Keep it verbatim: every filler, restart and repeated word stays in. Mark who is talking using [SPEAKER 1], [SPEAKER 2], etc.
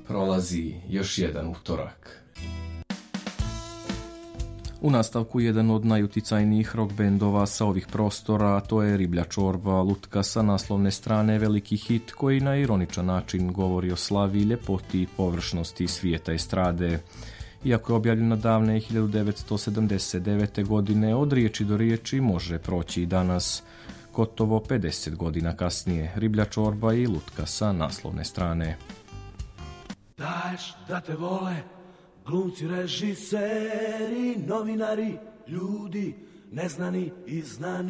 [SPEAKER 1] Prolazi još jedan utorak.
[SPEAKER 2] U nastavku jedan od najuticajnijih rock bendova sa ovih prostora, to je Riblja čorba, lutka sa naslovne strane, veliki hit koji na ironičan način govori o slavi, ljepoti i površnosti svijeta estrade. Iako je objavljena davne hiljadu devetsto sedamdeset devete. godine, od riječi do riječi može proći i danas. Gotovo pedeset godina kasnije, Riblja čorba i lutka sa naslovne strane.
[SPEAKER 3] Daješ da te vole glumci, režiseri, novinari, ljudi neznani i znani.